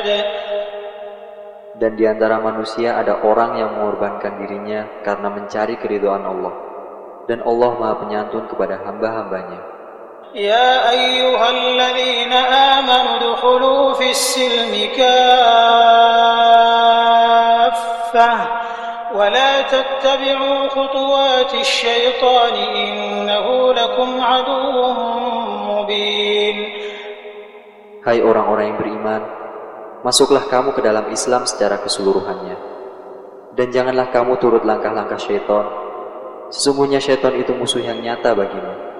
Dan di antara manusia ada orang yang mengorbankan dirinya karena mencari keridhaan Allah. Dan Allah Maha Penyantun kepada hamba-hambanya. Ya ayyuhalladzina amanu dukhulu fis silmi kaffah wa la tattabi'u khutuwatis syaitani innahu lakum aduwwun mubin. Hai orang-orang yang beriman, masuklah kamu ke dalam Islam secara keseluruhannya. Dan janganlah kamu turut langkah-langkah syaitan. Sesungguhnya syaitan itu musuh yang nyata bagimu.